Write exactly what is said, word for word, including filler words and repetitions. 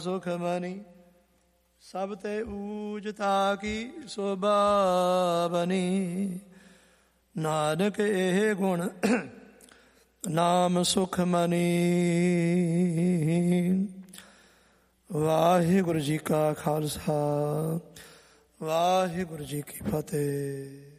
ਸੁਖ ਮਨੀ ਸਭ ਤੇ ਊਜਤਾ ਕੀ ਸੋਭਾ ਬਨੀ। ਨਾਨਕ ਇਹ ਗੁਣ ਨਾਮ ਸੁਖ ਮਨੀ। ਵਾਹਿਗੁਰੂ ਜੀ ਕਾ ਖਾਲਸਾ ਵਾਹਿਗੁਰੂ ਜੀ ਕੀ ਫਤਿਹ।